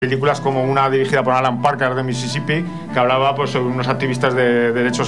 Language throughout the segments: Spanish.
películas como una dirigida por Alan Parker de Mississippi, que hablaba pues sobre unos activistas de derechos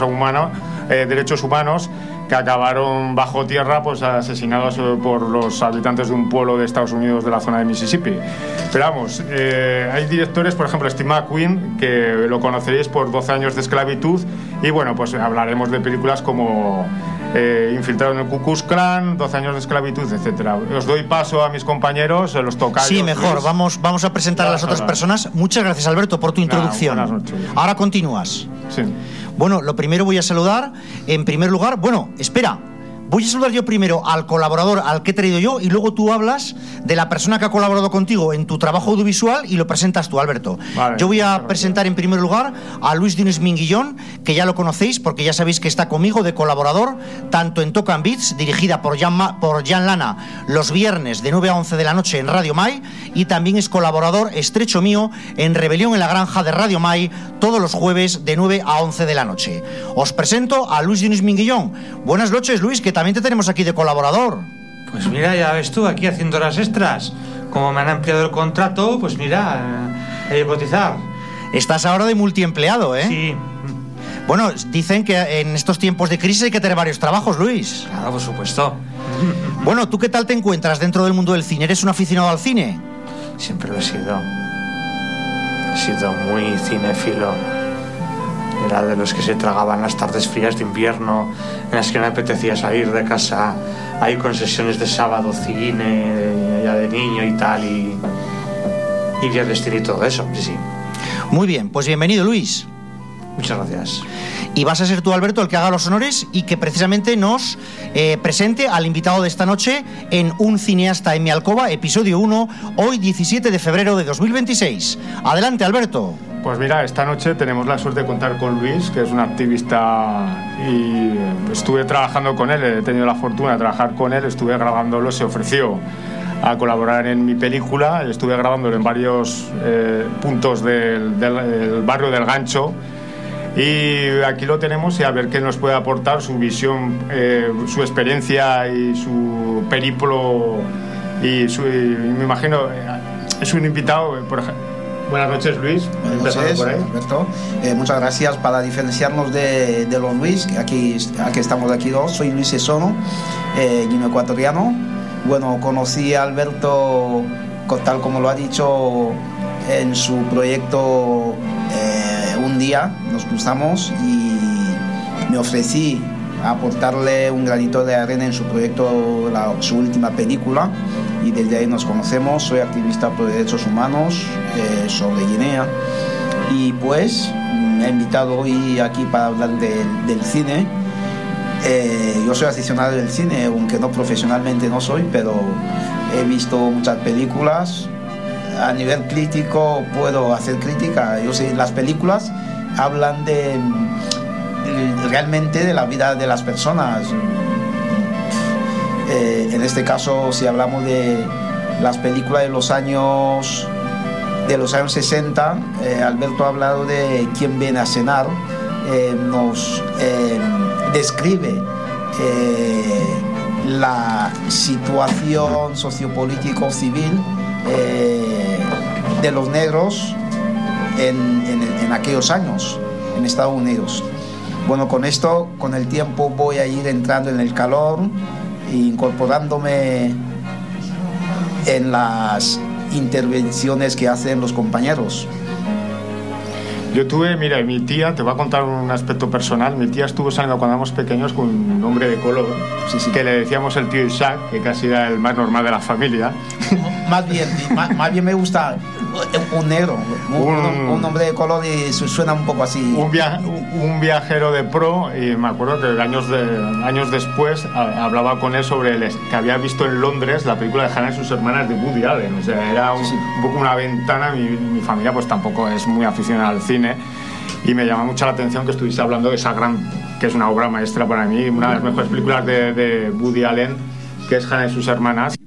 humanos que acabaron bajo tierra pues asesinados por los habitantes de un pueblo de Estados Unidos de la zona de Mississippi. Pero vamos, hay directores, por ejemplo Steve McQueen, que lo conoceréis por 12 años de esclavitud, y bueno, pues hablaremos de películas como Infiltrado en el Ku Klux Klan, 12 años de esclavitud, etcétera. Os doy paso a mis compañeros, los tocayos. Sí, mejor, vamos a presentar a las otras personas. Muchas gracias, Alberto, por tu introducción. Buenas noches. Ahora continúas. Sí. Bueno, lo primero voy a saludar, en primer lugar, espera. Voy a saludar yo primero al colaborador al que he traído yo y luego tú hablas de la persona que ha colaborado contigo en tu trabajo audiovisual y lo presentas tú, Alberto. Vale, yo voy a presentar en primer lugar a Luis Dines Minguillón, que ya lo conocéis porque ya sabéis que está conmigo de colaborador tanto en Talk and Beats, dirigida por Jan Lana, los viernes de 9 a 11 de la noche en Radio Mai, y también es colaborador estrecho mío en Rebelión en la Granja de Radio Mai todos los jueves de 9 a 11 de la noche. Os presento a Luis Dines Minguillón. Buenas noches, Luis, que también te tenemos aquí de colaborador. Pues mira, ya ves tú, aquí haciendo horas extras. Como me han ampliado el contrato, pues mira, hay que cotizar. Estás ahora de multiempleado, ¿eh? Sí. Bueno, dicen que en estos tiempos de crisis hay que tener varios trabajos, Luis. Claro, por supuesto. Bueno, ¿tú qué tal te encuentras dentro del mundo del cine? ¿Eres un aficionado al cine? Siempre lo he sido. He sido muy cinéfilo. Era de los que se tragaban las tardes frías de invierno en las que no me apetecía salir de casa, ahí con sesiones de sábado, cine, ya de niño y tal, y viernes y todo eso, sí. Muy bien, pues bienvenido, Luis. Muchas gracias. Y vas a ser tú, Alberto, el que haga los honores y que precisamente nos presente al invitado de esta noche en Un cineasta en mi alcoba, episodio 1, hoy 17 de febrero de 2026. Adelante, Alberto. Pues mira, esta noche tenemos la suerte de contar con Luis, que es un activista, y estuve trabajando con él, he tenido la fortuna de trabajar con él, estuve grabándolo, se ofreció a colaborar en mi película, estuve grabándolo en varios puntos del barrio del Gancho, y aquí lo tenemos y a ver qué nos puede aportar su visión, su experiencia y su periplo, y me imagino, es un invitado, por ejemplo. Buenas noches, Luis. Buenas noches, Alberto. Muchas gracias. Para diferenciarnos de los Luis, aquí estamos aquí dos. Soy Luis Esono, guineo ecuatoriano. Bueno, conocí a Alberto, tal como lo ha dicho, en su proyecto. Un día nos cruzamos y me ofrecí a aportarle un granito de arena en su proyecto, su última película, y desde ahí nos conocemos. Soy activista por derechos humanos sobre Guinea, y pues me ha invitado hoy aquí para hablar del cine. Yo soy aficionado del cine, aunque no profesionalmente no soy, pero he visto muchas películas. A nivel crítico puedo hacer crítica. Yo sé, las películas hablan realmente de la vida de las personas. En este caso, si hablamos de las películas de los años 60, Alberto ha hablado de Quién viene a cenar, nos describe la situación sociopolítico civil de los negros en aquellos años en Estados Unidos. Bueno, con esto, con el tiempo voy a ir entrando en el calor e incorporándome en las intervenciones que hacen los compañeros. Yo tuve, mira, mi tía, te voy a contar un aspecto personal. Mi tía estuvo saliendo cuando éramos pequeños con un hombre de color, sí, que le decíamos el tío Isaac, que casi era el más normal de la familia. Más bien me gusta un negro, un hombre de color, y suena un poco así. Un viajero de pro, y me acuerdo que años después hablaba con él sobre que había visto en Londres la película de Hannah y sus hermanas de Woody Allen. O sea, era un poco una ventana. Mi familia pues tampoco es muy aficionada al cine, y me llama mucho la atención que estuviese hablando de esa que es una obra maestra para mí, una de las mejores películas de Woody Allen, que es Hannah y sus hermanas.